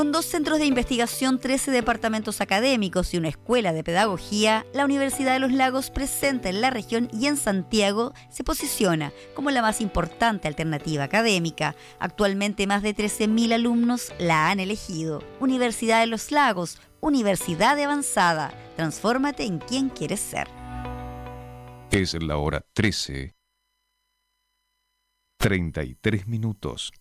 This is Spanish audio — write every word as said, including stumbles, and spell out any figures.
Con dos centros de investigación, trece departamentos académicos y una escuela de pedagogía, la Universidad de los Lagos, presente en la región y en Santiago, se posiciona como la más importante alternativa académica. Actualmente más de trece mil alumnos la han elegido. Universidad de los Lagos, universidad de avanzada. Transfórmate en quien quieres ser. Es la hora trece, treinta y tres minutos.